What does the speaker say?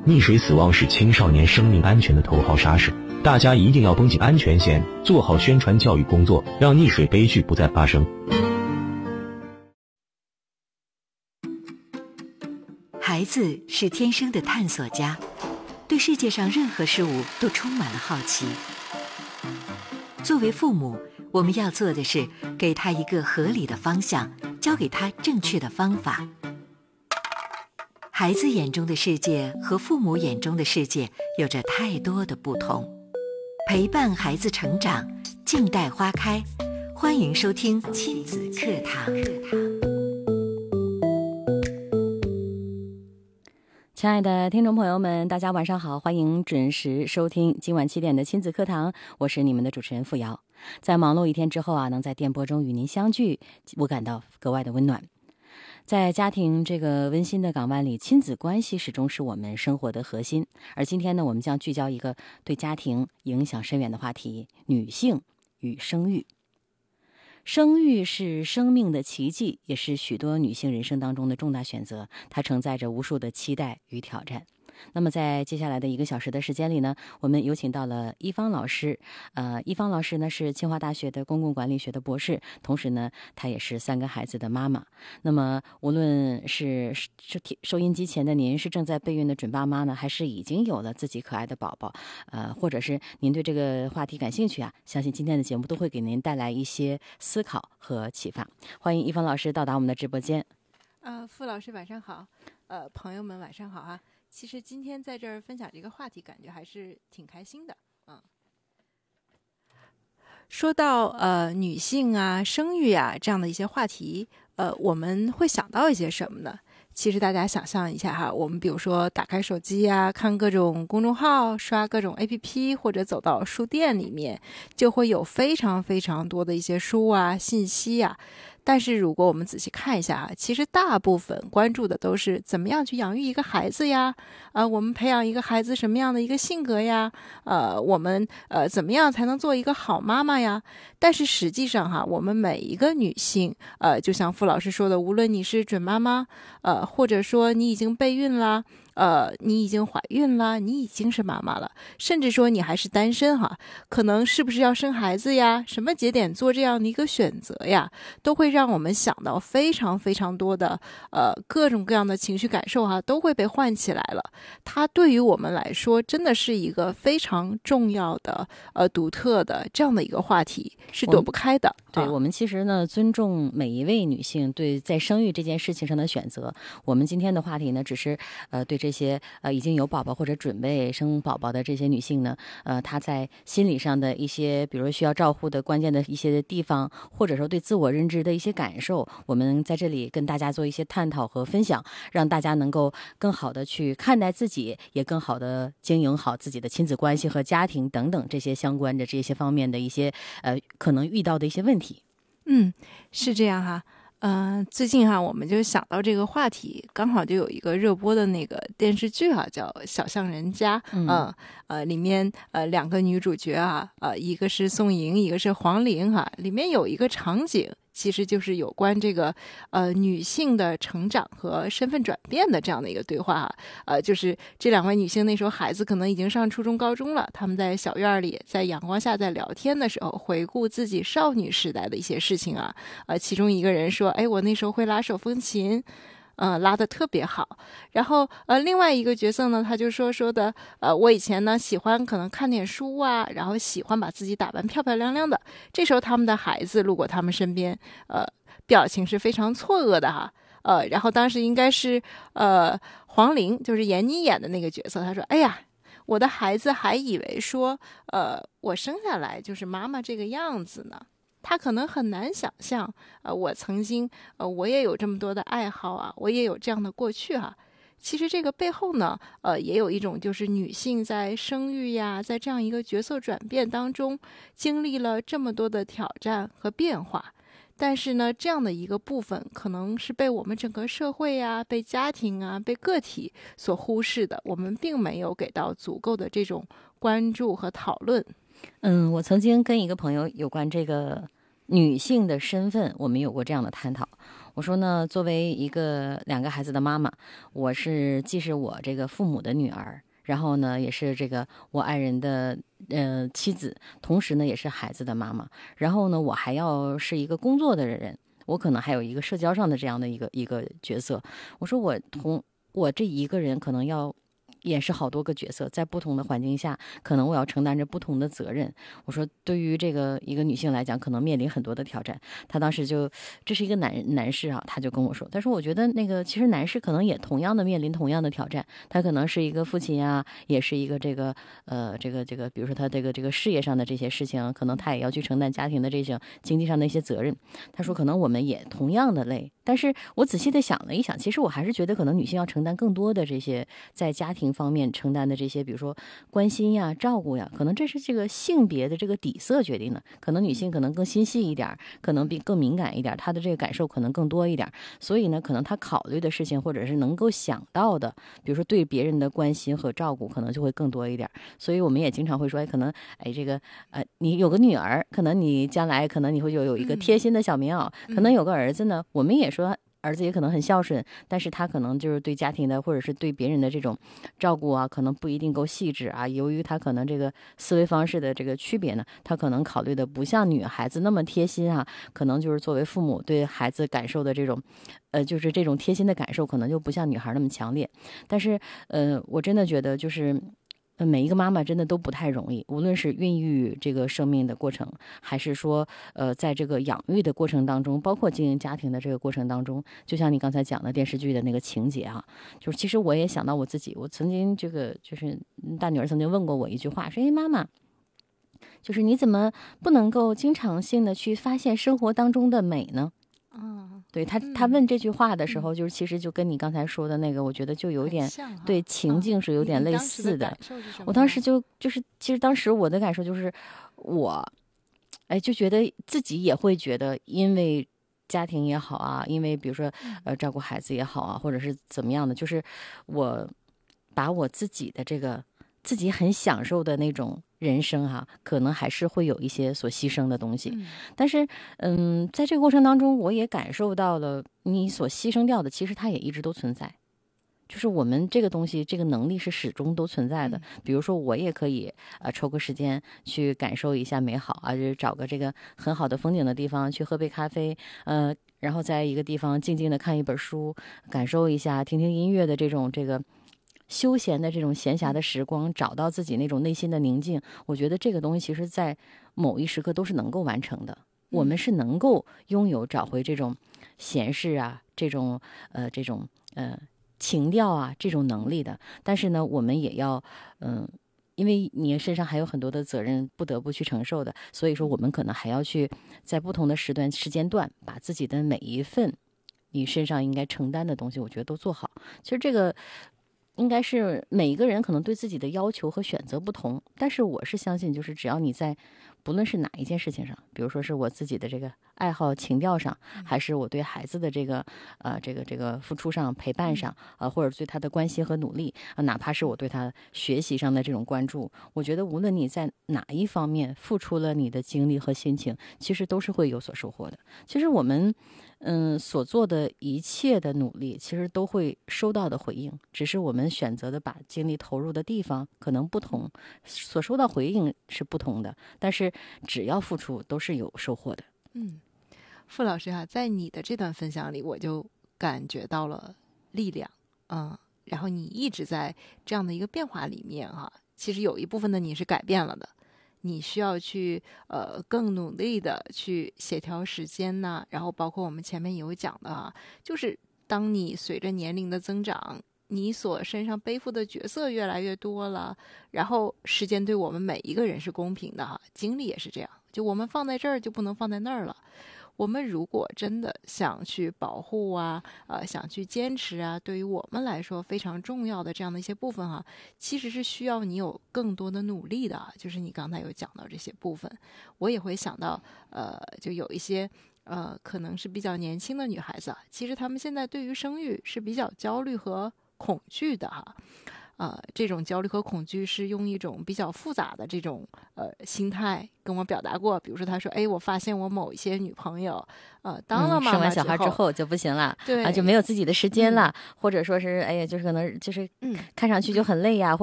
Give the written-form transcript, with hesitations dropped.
溺水死亡是青少年生命安全的头号杀手，大家一定要绷紧安全线，做好宣传教育工作，让溺水悲剧不再发生。 孩子是天生的探索家，对世界上任何事物都充满了好奇。作为父母，我们要做的是给他一个合理的方向，教给他正确的方法。孩子眼中的世界和父母眼中的世界有着太多的不同。陪伴孩子成长，静待花开。欢迎收听亲子课堂。 亲爱的听众朋友们，大家晚上好，欢迎准时收听今晚7点的亲子课堂，我是你们的主持人付瑶。在忙碌一天之后啊，能在电波中与您相聚，我感到格外的温暖。在家庭这个温馨的港湾里，亲子关系始终是我们生活的核心。而今天呢，我们将聚焦一个对家庭影响深远的话题：女性与生育。生育是生命的奇迹，也是许多女性人生当中的重大选择，它承载着无数的期待与挑战。那么在接下来的1个小时的时间里呢，我们有请到了一芳老师。一芳老师呢是清华大学的公共管理学的博士，同时呢她也是3个孩子的妈妈。那么无论是收音机前的您是正在备孕的准爸妈呢，还是已经有了自己可爱的宝宝，或者是您对这个话题感兴趣啊，相信今天的节目都会给您带来一些思考和启发。欢迎一芳老师到达我们的直播间。 付老师晚上好，朋友们晚上好啊。其实今天在这儿分享这个话题，感觉还是挺开心的。说到女性啊、生育啊这样的一些话题，我们会想到一些什么呢？其实大家想象一下哈，我们比如说打开手机啊，看各种公众号，刷各种 APP， 或者走到书店里面，就会有非常非常多的一些书啊、信息啊。但是如果我们仔细看一下哈，其实大部分关注的都是怎么样去养育一个孩子呀，我们培养一个孩子什么样的一个性格呀，我们怎么样才能做一个好妈妈呀？但是实际上哈，我们每一个女性，就像付老师说的，无论你是准妈妈，或者说你已经备孕啦。你已经怀孕了，你已经是妈妈了，甚至说你还是单身哈，可能是不是要生孩子呀？什么节点做这样的一个选择呀，都会让我们想到非常非常多的各种各样的情绪感受哈，都会被唤起来了。它对于我们来说，真的是一个非常重要的独特的这样的一个话题，是躲不开的。 对，我们其实呢尊重每一位女性对在生育这件事情上的选择。我们今天的话题呢，只是对这些已经有宝宝或者准备生宝宝的这些女性呢，她在心理上的一些，比如需要照顾的关键的一些地方，或者说对自我认知的一些感受，我们在这里跟大家做一些探讨和分享，让大家能够更好的去看待自己，也更好的经营好自己的亲子关系和家庭等等这些相关的这些方面的一些可能遇到的一些问题。 是这样哈。最近哈，我们就想到这个话题，刚好就有一个热播的那个电视剧哈，叫《小巷人家》。里面2个女主角啊，一个是宋莹，一个是黄龄哈。里面有一个场景，其实就是有关这个女性的成长和身份转变的这样的一个对话哈。就是这2位女性那时候孩子可能已经上初中、高中了，她们在小院里在阳光下在聊天的时候，回顾自己少女时代的一些事情啊。其中一个人说：“哎，我那时候会拉手风琴。”拉得特别好。然后另外一个角色呢，他就说的我以前呢喜欢可能看点书啊，然后喜欢把自己打扮漂漂亮亮的。这时候他们的孩子路过他们身边，表情是非常错愕的哈。然后当时应该是黄龄，就是闫妮演的那个角色，他说：“哎呀，我的孩子还以为说我生下来就是妈妈这个样子呢。”他可能很难想象，我曾经，我也有这么多的爱好啊，我也有这样的过去哈。其实这个背后呢，也有一种就是女性在生育呀，在这样一个角色转变当中，经历了这么多的挑战和变化。但是呢，这样的一个部分可能是被我们整个社会啊、被家庭啊、被个体所忽视的，我们并没有给到足够的这种关注和讨论。 我曾经跟一个朋友有关这个女性的身份，我们有过这样的探讨。 我说呢，作为两个孩子的妈妈，我既是我这个父母的女儿，然后呢，也是这个我爱人的妻子，同时呢，也是孩子的妈妈。然后呢，我还要是一个工作的人，我可能还有一个社交上的这样的一个角色。我说我这一个人可能要演示好多个角色，在不同的环境下，可能我要承担着不同的责任。我说，对于一个女性来讲，可能面临很多的挑战。他当时这是一个男士啊，他就跟我说，他说我觉得其实男士可能也同样的面临同样的挑战，他可能是一个父亲啊，也是一个比如说他这个事业上的这些事情，可能他也要去承担家庭的这些经济上的一些责任。他说可能我们也同样的累，但是我仔细的想了一想，其实我还是觉得可能女性要承担更多的这些在家庭方面承担的这些，比如说关心呀、照顾呀，可能这是这个性别的这个底色决定的。可能女性可能更心细一点，可能更敏感一点，她的这个感受可能更多一点，所以呢，可能她考虑的事情或者是能够想到的，比如说对别人的关心和照顾，可能就会更多一点。所以我们也经常会说，可能你有个女儿，可能你将来可能你会有一个贴心的小棉袄，可能有个儿子呢，我们也说儿子也可能很孝顺，但是他可能就是对家庭的或者是对别人的这种照顾啊，可能不一定够细致啊。由于他可能这个思维方式的这个区别呢，他可能考虑的不像女孩子那么贴心啊，可能就是作为父母对孩子感受的这种就是这种贴心的感受可能就不像女孩那么强烈。但是我真的觉得就是每一个妈妈真的都不太容易，无论是孕育这个生命的过程，还是说在这个养育的过程当中，包括经营家庭的这个过程当中，就像你刚才讲的电视剧的那个情节啊，就是其实我也想到我自己，我曾经就是大女儿曾经问过我一句话，说妈妈，就是你怎么不能够经常性的去发现生活当中的美呢？对他问这句话的时候，就是其实就跟你刚才说的那个，我觉得就有点对情境是有点类似的。我当时就是其实当时我的感受就是就觉得自己也会觉得，因为家庭也好啊，因为比如说照顾孩子也好啊，或者是怎么样的，就是我把我自己的这个自己很享受的那种人生哈，可能还是会有一些所牺牲的东西。但是在这个过程当中，我也感受到了你所牺牲掉的，其实它也一直都存在。就是我们这个东西，这个能力是始终都存在的。比如说，我也可以抽个时间去感受一下美好啊，就是找个这个很好的风景的地方去喝杯咖啡，然后在一个地方静静的看一本书，感受一下，听听音乐的这个休闲的这种闲暇的时光，找到自己那种内心的宁静。我觉得这个东西其实在某一时刻都是能够完成的。我们是能够找回这种闲适啊，这种情调啊，这种能力的。但是呢，我们也要因为你身上还有很多的责任不得不去承受的，所以说我们可能还要去在不同的时间段，把自己的每一份你身上应该承担的东西，我觉得都做好。其实这个应该是每一个人可能对自己的要求和选择不同，但是我是相信，就是只要你在不论是哪一件事情上，比如说是我自己的这个爱好情调上，还是我对孩子的这个付出上陪伴上或者对他的关心和努力哪怕是我对他学习上的这种关注，我觉得无论你在哪一方面付出了你的精力和心情，其实都是会有所收获的。其实我们所做的一切的努力，其实都会收到的回应，只是我们选择的把精力投入的地方可能不同，所收到回应是不同的，但是只要付出都是有收获的。 傅老师在你的这段分享里，我就感觉到了力量，然后你一直在这样的一个变化里面其实有一部分的你是改变了的。你需要去更努力的去协调时间呢，然后包括我们前面有讲的就是当你随着年龄的增长，你所身上背负的角色越来越多了，然后时间对我们每一个人是公平的精力也是这样，就我们放在这儿就不能放在那儿了。我们如果真的想去保护想去坚持对于我们来说非常重要的这样的一些部分其实是需要你有更多的努力的。就是你刚才有讲到这些部分，我也会想到就有一些可能是比较年轻的女孩子其实她们现在对于生育是比较焦虑和恐惧的这种焦虑和恐惧是用一种比较复杂的这种心态跟我表达过。比如说他说，哎，我发现我某一些女朋友当了妈妈生完小孩之后就不行了， 对就没有自己的时间了，或者说是哎呀，就是可能就是看上去就很累呀，